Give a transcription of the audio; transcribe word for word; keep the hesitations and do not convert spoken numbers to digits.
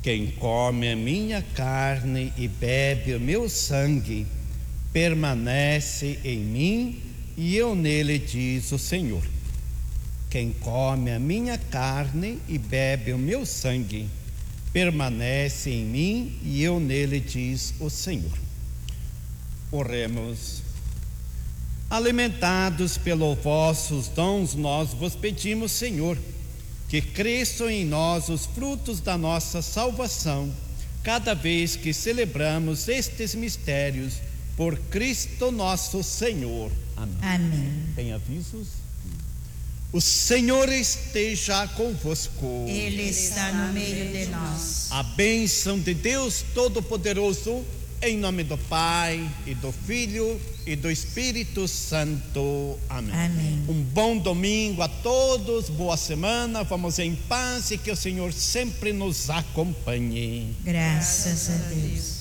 Quem come a minha carne e bebe o meu sangue, permanece em mim e eu nele, diz o Senhor. Quem come a minha carne e bebe o meu sangue, permanece em mim e eu nele, diz o Senhor. Oremos. Alimentados pelos vossos dons, nós vos pedimos, Senhor, que cresçam em nós os frutos da nossa salvação, cada vez que celebramos estes mistérios, por Cristo nosso Senhor. Amém. Amém. Tem avisos? O Senhor esteja convosco. Ele está no meio de nós. A bênção de Deus Todo-Poderoso, em nome do Pai, e do Filho, e do Espírito Santo. Amém. Amém. Um bom domingo a todos, boa semana, vamos em paz e que o Senhor sempre nos acompanhe. Graças a Deus.